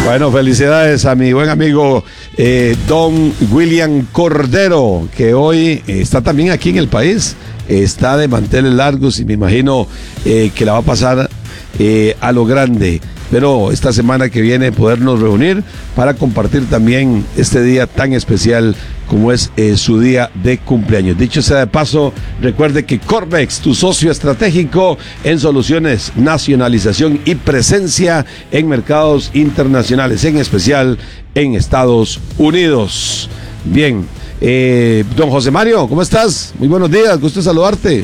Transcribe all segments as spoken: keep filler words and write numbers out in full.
Bueno, felicidades a mi buen amigo eh, Don William Cordero, que hoy eh, está también aquí en el país, eh, está de manteles largos y me imagino eh, que la va a pasar eh, a lo grande. Pero esta semana que viene podernos reunir para compartir también este día tan especial como es eh, su día de cumpleaños. Dicho sea de paso, recuerde que Corvex, tu socio estratégico en soluciones, nacionalización y presencia en mercados internacionales, en especial en Estados Unidos. Bien, eh, don José Mario, ¿cómo estás? Muy buenos días, gusto saludarte.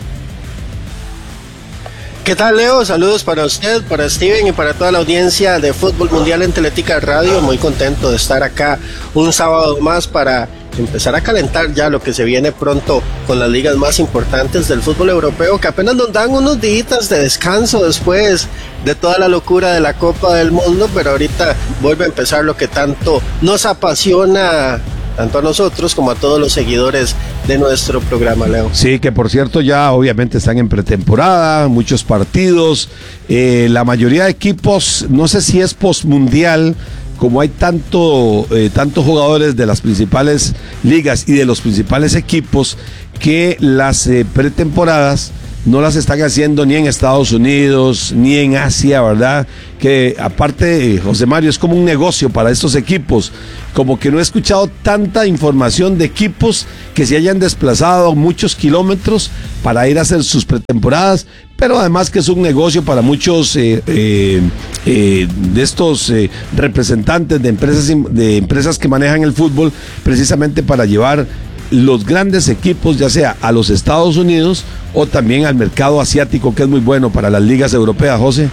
¿Qué tal, Leo? Saludos para usted, para Steven y para toda la audiencia de Fútbol Mundial en Teletica Radio. Muy contento de estar acá un sábado más para empezar a calentar ya lo que se viene pronto con las ligas más importantes del fútbol europeo, que apenas nos dan unos días de descanso después de toda la locura de la Copa del Mundo, pero ahorita vuelve a empezar lo que tanto nos apasiona, tanto a nosotros como a todos los seguidores de nuestro programa, Leo. Sí, que por cierto ya obviamente están en pretemporada, muchos partidos, eh, la mayoría de equipos, no sé si es postmundial, como hay tanto, eh, tantos jugadores de las principales ligas y de los principales equipos, que las eh, pretemporadas no las están haciendo ni en Estados Unidos, ni en Asia, ¿verdad? Que aparte, José Mario, es como un negocio para estos equipos. Como que no he escuchado tanta información de equipos que se hayan desplazado muchos kilómetros para ir a hacer sus pretemporadas, pero además que es un negocio para muchos eh, eh, eh, de estos eh, representantes de empresas, de empresas que manejan el fútbol, precisamente para llevar los grandes equipos, ya sea a los Estados Unidos o también al mercado asiático, que es muy bueno para las ligas europeas, José.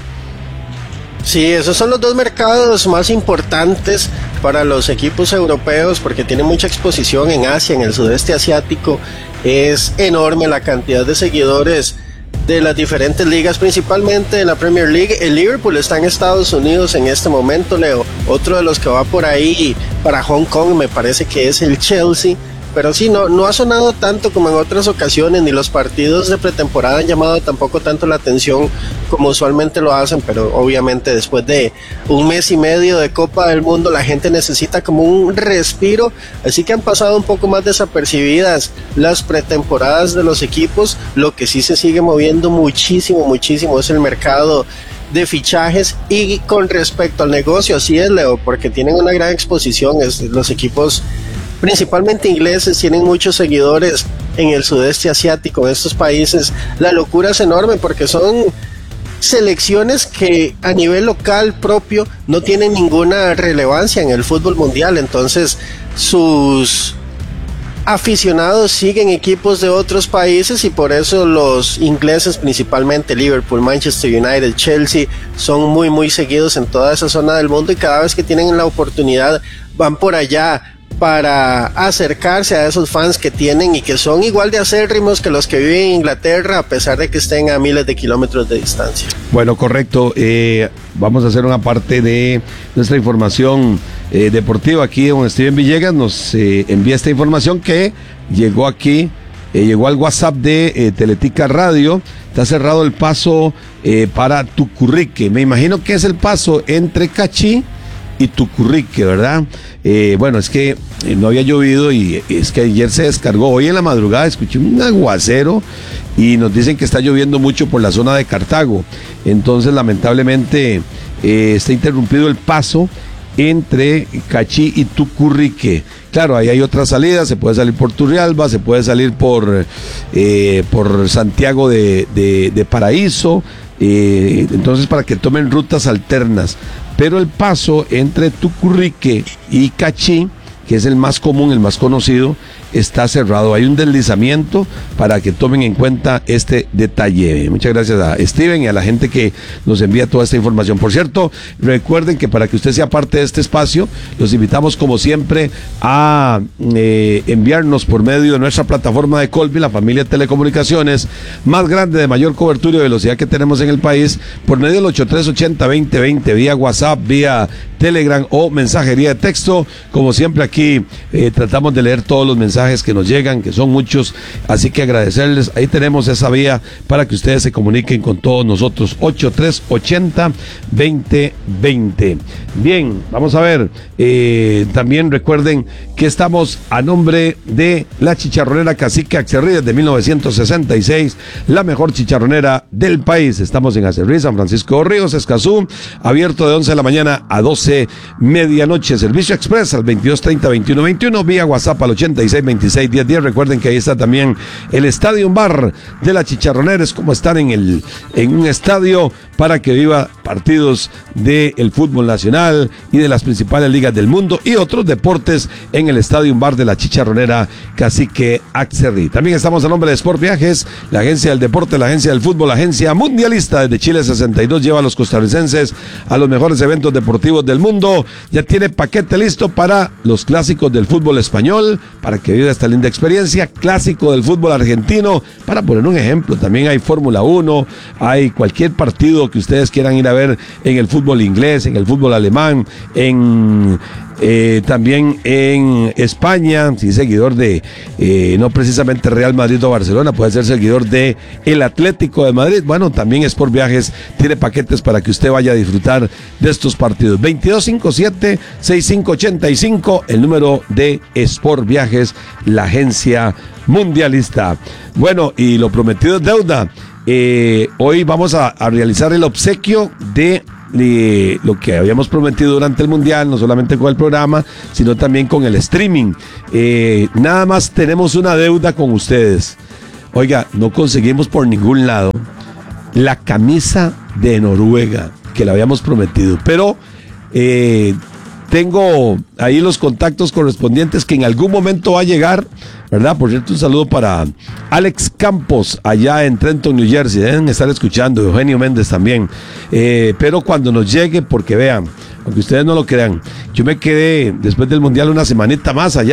Sí, esos son los dos mercados más importantes para los equipos europeos porque tienen mucha exposición en Asia, en el sudeste asiático. Es enorme la cantidad de seguidores de las diferentes ligas, principalmente de la Premier League. El Liverpool está en Estados Unidos en este momento, Leo. Otro de los que va por ahí para Hong Kong me parece que es el Chelsea. Pero sí, no, no ha sonado tanto como en otras ocasiones, ni los partidos de pretemporada han llamado tampoco tanto la atención como usualmente lo hacen, pero obviamente después de un mes y medio de Copa del Mundo la gente necesita como un respiro, así que han pasado un poco más desapercibidas las pretemporadas de los equipos. Lo que sí se sigue moviendo muchísimo, muchísimo es el mercado de fichajes. Y con respecto al negocio, así es, Leo, porque tienen una gran exposición, es, los equipos principalmente ingleses tienen muchos seguidores en el sudeste asiático, en estos países. La locura es enorme porque son selecciones que a nivel local propio no tienen ninguna relevancia en el fútbol mundial, entonces sus aficionados siguen equipos de otros países y por eso los ingleses, principalmente Liverpool, Manchester United, Chelsea, son muy muy seguidos en toda esa zona del mundo y cada vez que tienen la oportunidad van por allá para acercarse a esos fans que tienen y que son igual de acérrimos que los que viven en Inglaterra, a pesar de que estén a miles de kilómetros de distancia. Bueno, correcto. Eh, vamos a hacer una parte de nuestra información eh, deportiva. Aquí don Steven Villegas nos eh, envía esta información que llegó aquí, eh, llegó al WhatsApp de eh, Teletica Radio. Está cerrado el paso eh, para Tucurrique. Me imagino que es el paso entre Cachí y Tucurrique, ¿verdad? Eh, bueno, es que eh, no había llovido y es que ayer se descargó. Hoy en la madrugada escuché un aguacero y nos dicen que está lloviendo mucho por la zona de Cartago. Entonces, lamentablemente, eh, está interrumpido el paso entre Cachí y Tucurrique. Claro, ahí hay otras salidas, se puede salir por Turrialba, se puede salir por, eh, por Santiago de, de, de Paraíso, eh, entonces para que tomen rutas alternas. Pero el paso entre Tucurrique y Cachí, que es el más común, el más conocido, está cerrado. Hay un deslizamiento para que tomen en cuenta este detalle. Muchas gracias a Steven y a la gente que nos envía toda esta información. Por cierto, recuerden que para que usted sea parte de este espacio, los invitamos como siempre a eh, enviarnos por medio de nuestra plataforma de Colby, la familia de telecomunicaciones más grande, de mayor cobertura y velocidad que tenemos en el país, por medio del ocho tres ochenta veinte veinte, vía WhatsApp, vía Telegram o mensajería de texto. Como siempre aquí eh, tratamos de leer todos los mensajes mensajes que nos llegan, que son muchos, así que agradecerles. Ahí tenemos esa vía para que ustedes se comuniquen con todos nosotros, ocho tres ochenta veinte veinte. Bien, vamos a ver, eh, también recuerden que estamos a nombre de la chicharronera Cacique Acerrí desde mil novecientos sesenta y seis, la mejor chicharronera del país. Estamos en Acerrí, San Francisco de Ríos, Escazú, abierto de once de la mañana a doce medianoche. Servicio express al veintidós treinta veintiuno veintiuno, vía WhatsApp al ochenta y seis veintiséis diez diez. Recuerden que ahí está también el Estadio Bar de la Chicharronera. Es como estar en el en un estadio para que viva partidos del fútbol nacional y de las principales ligas del mundo y otros deportes en el Estadio Bar de la Chicharronera Cacique Acerrí. También estamos a nombre de Sport Viajes, la agencia del deporte, la agencia del fútbol, la agencia mundialista desde Chile sesenta y dos, lleva a los costarricenses a los mejores eventos deportivos del mundo. Ya tiene paquete listo para los clásicos del fútbol español, para que viva esta linda experiencia, clásico del fútbol argentino, para poner un ejemplo. También hay Fórmula uno, hay cualquier partido que ustedes quieran ir a ver en el fútbol inglés, en el fútbol alemán, en eh, también en España. Si es seguidor de eh, no precisamente Real Madrid o Barcelona, puede ser seguidor de el Atlético de Madrid. Bueno, también Sport Viajes tiene paquetes para que usted vaya a disfrutar de estos partidos. Veintidós cincuenta y siete sesenta y cinco ochenta y cinco, el número de Sport Viajes, la agencia mundialista. Bueno, y lo prometido es deuda. Eh, hoy vamos a, a realizar el obsequio de de lo que habíamos prometido durante el Mundial, no solamente con el programa, sino también con el streaming. Eh, nada más tenemos una deuda con ustedes. Oiga, no conseguimos por ningún lado la camisa de Noruega que le habíamos prometido, pero eh, tengo ahí los contactos correspondientes que en algún momento va a llegar, ¿verdad? Por cierto, un saludo para Alex Campos, allá en Trenton, New Jersey. Deben estar escuchando, Eugenio Méndez también. Eh, pero cuando nos llegue, porque vean, aunque ustedes no lo crean, yo me quedé después del Mundial una semanita más allá.